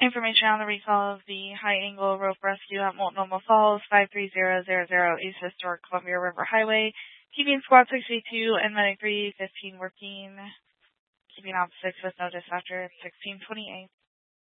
Information on the recall of the high-angle rope rescue at Multnomah Falls, 53000 East Historic Columbia River Highway. Keeping Squad 682 and Medic 315 working. Keeping Op 6 with no dispatcher at 1628.